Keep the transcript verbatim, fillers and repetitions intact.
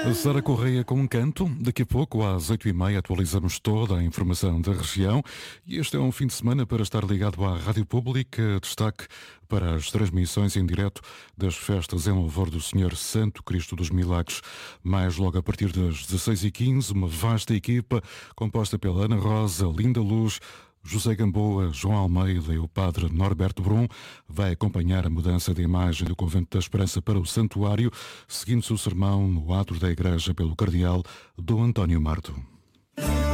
Sara Correia com um canto. Daqui a pouco, às oito e meia, atualizamos toda a informação da região. E este é um fim de semana para estar ligado à Rádio Pública. Destaque para as transmissões em direto das festas em louvor do Senhor Santo Cristo dos Milagres. Mais logo a partir das dezasseis e quinze, uma vasta equipa composta pela Ana Rosa, Linda Luz, José Gamboa, João Almeida e o padre Norberto Brum vai acompanhar a mudança de imagem do Convento da Esperança para o Santuário, seguindo-se o sermão no ato da Igreja pelo cardeal Dom António Marto.